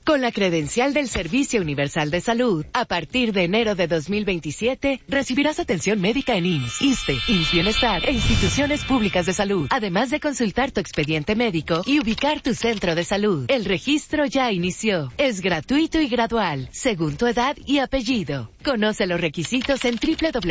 Con la credencial del Servicio Universal de Salud, a partir de enero de 2027, recibirás atención médica en IMSS, ISSSTE, IMSS Bienestar e instituciones públicas de salud, además de consultar tu expediente médico y ubicar tu centro de salud. El registro ya inició. Es gratuito y gradual, según tu edad y apellido. Conoce los requisitos en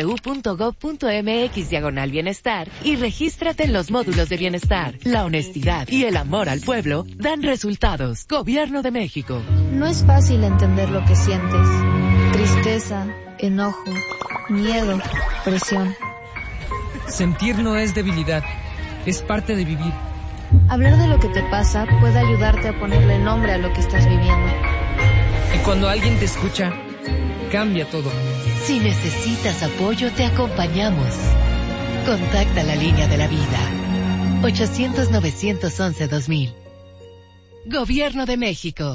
www.gov.mx/bienestar y regístrate en los módulos de bienestar. La honestidad y el amor al pueblo dan resultados. Gobierno de México. No es fácil entender lo que sientes. Tristeza, enojo, miedo, presión. Sentir no es debilidad, es parte de vivir. Hablar de lo que te pasa puede ayudarte a ponerle nombre a lo que estás viviendo. Y cuando alguien te escucha, cambia todo. Si necesitas apoyo, te acompañamos. Contacta la línea de la vida. 800-911-2000. Gobierno de México.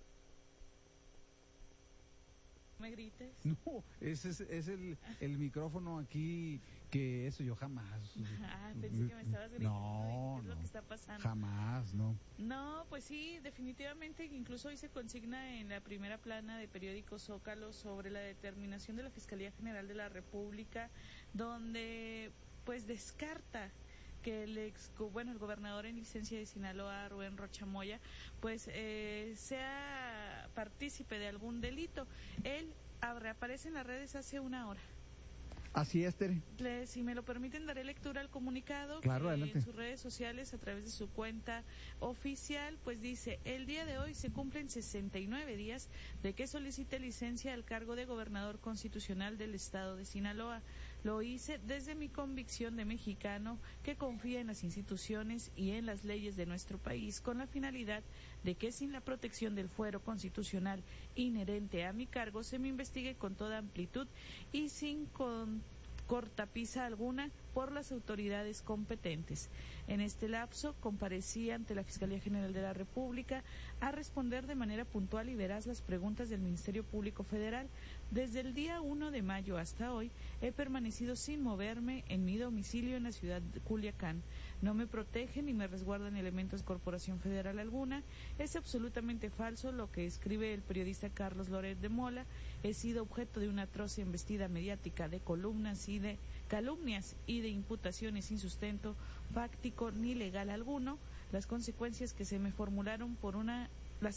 No, ese es el micrófono aquí, que eso yo jamás. Pensé que me estabas gritando. No, ¿Qué es lo que está pasando? Jamás, no. No, pues sí, definitivamente, incluso hoy se consigna en la primera plana de periódico Zócalo sobre la determinación de la Fiscalía General de la República, donde pues descarta que el gobernador en licencia de Sinaloa, Rubén Rocha Moya, pues sea partícipe de algún delito. Él reaparece en las redes hace una hora. Así es, Tere. Si me lo permiten, daré lectura al comunicado. Claro, adelante. En sus redes sociales, a través de su cuenta oficial, pues dice: el día de hoy se cumplen 69 días de que solicité licencia al cargo de gobernador constitucional del estado de Sinaloa. Lo hice desde mi convicción de mexicano que confía en las instituciones y en las leyes de nuestro país, con la finalidad de que sin la protección del fuero constitucional inherente a mi cargo se me investigue con toda amplitud y sin cortapisa alguna por las autoridades competentes. En este lapso comparecí ante la Fiscalía General de la República a responder de manera puntual y veraz las preguntas del Ministerio Público Federal. Desde el día 1 de mayo hasta hoy he permanecido sin moverme en mi domicilio en la ciudad de Culiacán. No me protegen ni me resguardan elementos de corporación federal alguna. Es absolutamente falso lo que escribe el periodista Carlos Loret de Mola. He sido objeto de una atroz embestida mediática de calumnias y de imputaciones sin sustento fáctico ni legal alguno. Las acusaciones que se me formularon por una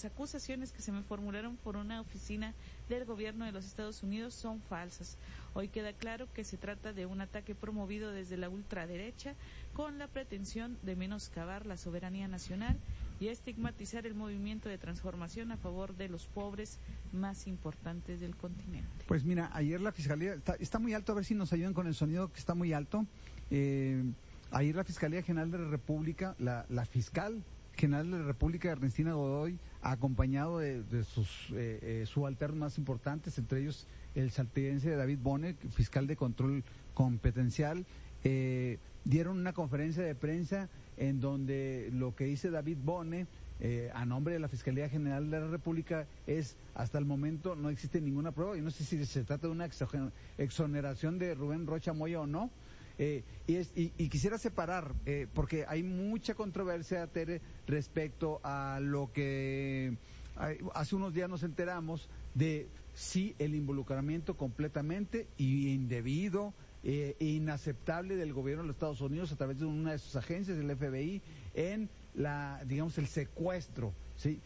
oficina del gobierno de los Estados Unidos son falsas. Hoy queda claro que se trata de un ataque promovido desde la ultraderecha con la pretensión de menoscabar la soberanía nacional y estigmatizar el movimiento de transformación a favor de los pobres más importantes del continente. Pues mira, ayer la Fiscalía, está muy alto, a ver si nos ayudan con el sonido, que está muy alto. Ayer la Fiscalía General de la República, la fiscal general de la República, Ernestina Godoy, acompañado de sus subalternos más importantes, entre ellos el saltillense David Bone, fiscal de control competencial, dieron una conferencia de prensa en donde lo que dice David Bone, a nombre de la Fiscalía General de la República, es: hasta el momento no existe ninguna prueba, y no sé si se trata de una exoneración de Rubén Rocha Moya o no. Y quisiera separar, porque hay mucha controversia, Tere, respecto a lo que hace unos días nos enteramos de si el involucramiento completamente indebido e inaceptable del gobierno de los Estados Unidos a través de una de sus agencias, el FBI, en el secuestro, ¿sí?,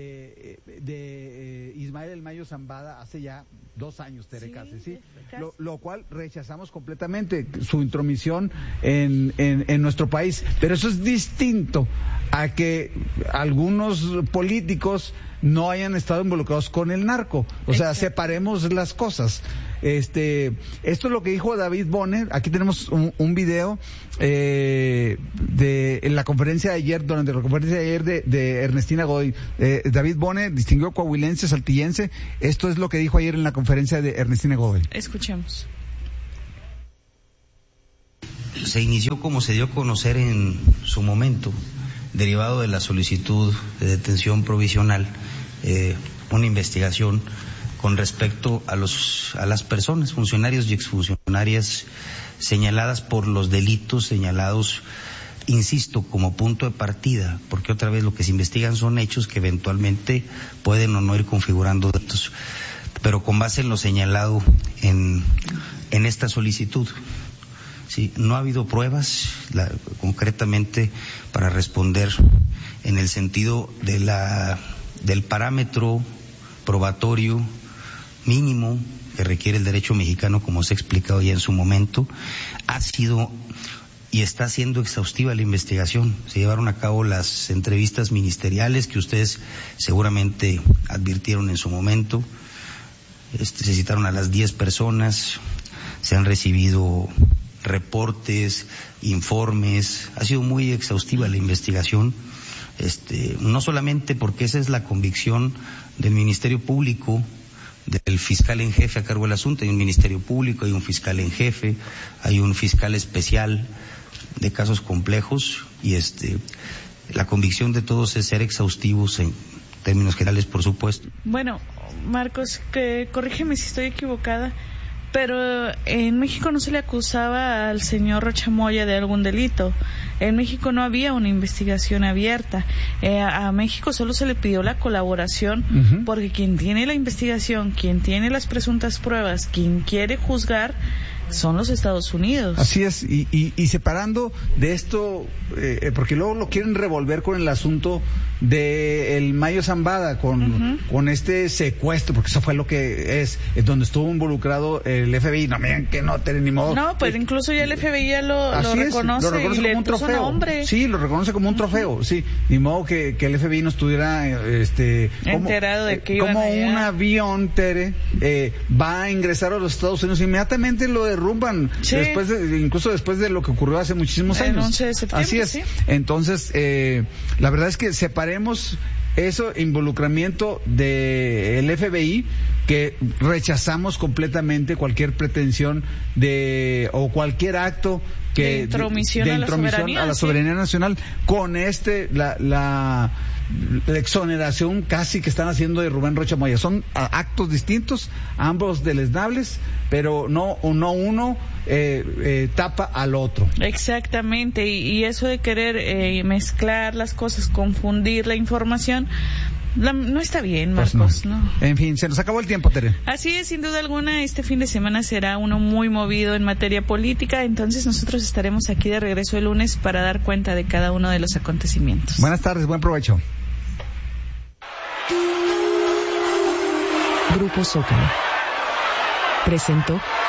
de Ismael El Mayo Zambada hace ya 2 años, Tere, casi, ¿sí? Lo cual rechazamos completamente, su intromisión en nuestro país. Pero eso es distinto a que algunos políticos no hayan estado involucrados con el narco. O sea, separemos las cosas. Esto es lo que dijo David Bone. Aquí tenemos un video en la conferencia de ayer, durante la conferencia de ayer de Ernestina Godoy. David Bone, distinguido coahuilense, saltillense. Esto es lo que dijo ayer en la conferencia de Ernestina Godoy. Escuchemos. Se inició, como se dio a conocer en su momento, derivado de la solicitud de detención provisional, una investigación con respecto a las personas, funcionarios y exfuncionarias señaladas por los delitos señalados insisto, como punto de partida, porque otra vez lo que se investigan son hechos que eventualmente pueden o no ir configurando datos, pero con base en lo señalado en esta solicitud. Sí, no ha habido pruebas, concretamente para responder en el sentido de del parámetro probatorio mínimo que requiere el derecho mexicano, como se ha explicado ya en su momento. Ha sido y está siendo exhaustiva la investigación. Se llevaron a cabo las entrevistas ministeriales que ustedes seguramente advirtieron en su momento. Se citaron a las 10 personas, se han recibido reportes, informes. Ha sido muy exhaustiva la investigación, no solamente porque esa es la convicción del Ministerio Público, del fiscal en jefe a cargo del asunto. Hay un Ministerio Público, hay un fiscal en jefe, hay un fiscal especial de casos complejos, y la convicción de todos es ser exhaustivos en términos generales, por supuesto. Bueno, Marcos, corrígeme si estoy equivocada, pero en México no se le acusaba al señor Rocha Moya de algún delito. En México no había una investigación abierta. A México solo se le pidió la colaboración, porque quien tiene la investigación, quien tiene las presuntas pruebas, quien quiere juzgar, son los Estados Unidos. Así es, y separando de esto, porque luego lo quieren revolver con el asunto de el Mayo Zambada, con este secuestro, porque eso fue lo que es donde estuvo involucrado el FBI. No me digan que no, ni modo. No, pues incluso ya el FBI ya lo reconoce y como le un puso trofeo. Nombre. Sí, lo reconoce como un trofeo, sí. Ni modo que el FBI no estuviera enterado de que iban como allá. Un avión, Tere, va a ingresar a los Estados Unidos, inmediatamente lo derrumban, sí. Incluso después de lo que ocurrió hace muchísimos años. El 11 de septiembre, así es. Sí. Entonces, la verdad es que separemos eso, involucramiento del FBI, que rechazamos completamente cualquier pretensión o cualquier acto de intromisión a la soberanía nacional, con la exoneración casi que están haciendo de Rubén Rocha Moya. Son actos distintos, ambos deleznables, pero no uno tapa al otro. Exactamente, y eso de querer mezclar las cosas, confundir la información, no está bien, Marcos. Pues no. En fin, se nos acabó el tiempo, Tere. Así es, sin duda alguna, este fin de semana será uno muy movido en materia política, entonces nosotros estaremos aquí de regreso el lunes para dar cuenta de cada uno de los acontecimientos. Buenas tardes, buen provecho. Grupo Zócalo presentó